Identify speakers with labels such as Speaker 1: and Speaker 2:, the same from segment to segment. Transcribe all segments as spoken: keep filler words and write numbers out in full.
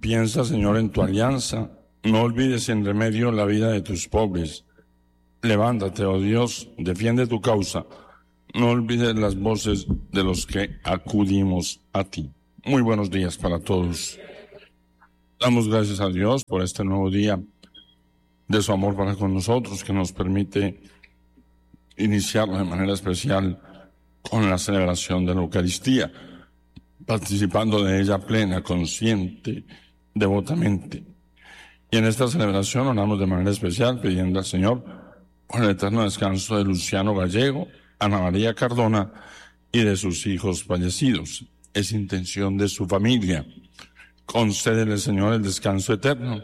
Speaker 1: Piensa, Señor, en tu alianza. No olvides sin remedio la vida de tus pobres. Levántate, oh Dios, defiende tu causa. No olvides las voces de los que acudimos a ti. Muy buenos días para todos. Damos gracias a Dios por este nuevo día de su amor para con nosotros, que nos permite iniciarlo de manera especial con la celebración de la Eucaristía, participando de ella plena, consciente, devotamente. Y en esta celebración oramos de manera especial pidiendo al Señor por el eterno descanso de Luciano Gallego, Ana María Cardona y de sus hijos fallecidos. Es intención de su familia. Concédele, Señor, el descanso eterno.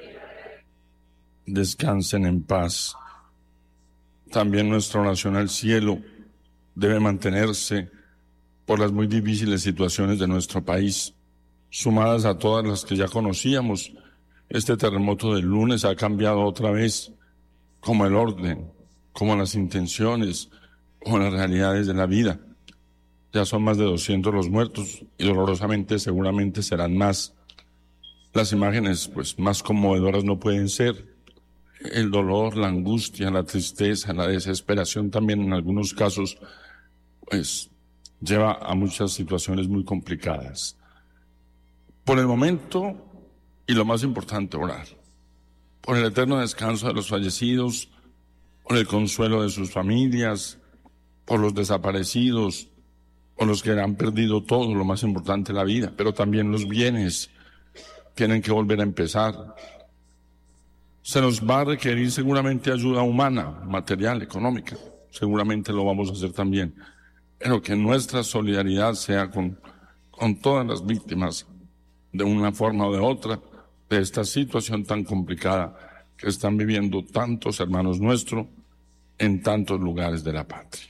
Speaker 1: Descansen en paz. También nuestra oración al cielo debe mantenerse por las muy difíciles situaciones de nuestro país, sumadas a todas las que ya conocíamos. Este terremoto del lunes ha cambiado otra vez como el orden, como las intenciones, como las realidades de la vida. Ya son más de doscientos los muertos y dolorosamente seguramente serán más. Las imágenes pues más conmovedoras no pueden ser. El dolor, la angustia, la tristeza, la desesperación también en algunos casos pues lleva a muchas situaciones muy complicadas. Por el momento, y lo más importante, orar por el eterno descanso de los fallecidos, por el consuelo de sus familias, por los desaparecidos, por los que han perdido todo, lo más importante, la vida, pero también los bienes tienen que volver a empezar. Se nos va a requerir seguramente ayuda humana, material, económica, seguramente lo vamos a hacer también, pero que nuestra solidaridad sea con, con todas las víctimas, de una forma o de otra, de esta situación tan complicada que están viviendo tantos hermanos nuestros en tantos lugares de la patria.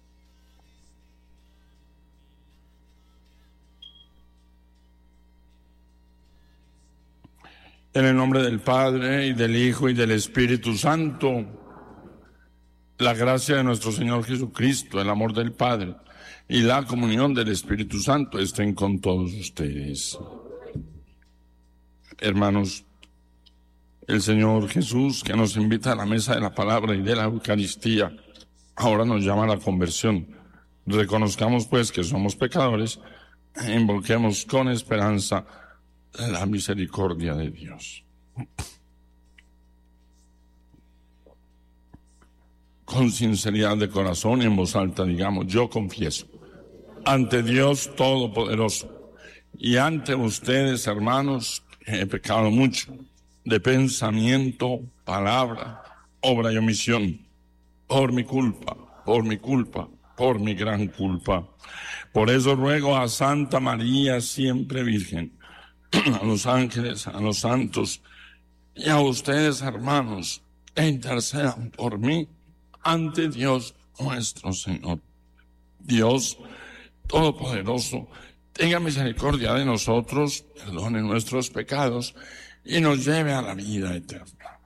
Speaker 1: En el nombre del Padre, y del Hijo, y del Espíritu Santo, la gracia de nuestro Señor Jesucristo, el amor del Padre y la comunión del Espíritu Santo estén con todos ustedes. Hermanos, el Señor Jesús, que nos invita a la mesa de la palabra y de la Eucaristía, ahora nos llama a la conversión. Reconozcamos pues que somos pecadores e invoquemos con esperanza la misericordia de Dios. Con sinceridad de corazón y en voz alta digamos: yo confieso ante Dios Todopoderoso y ante ustedes, hermanos, que he pecado mucho de pensamiento, palabra, obra y omisión, por mi culpa, por mi culpa, por mi gran culpa. Por eso ruego a Santa María, siempre Virgen, a los ángeles, a los santos y a ustedes, hermanos, que intercedan por mí ante Dios nuestro Señor. Dios Todopoderoso, tenga misericordia de nosotros, perdone nuestros pecados y nos lleve a la vida eterna.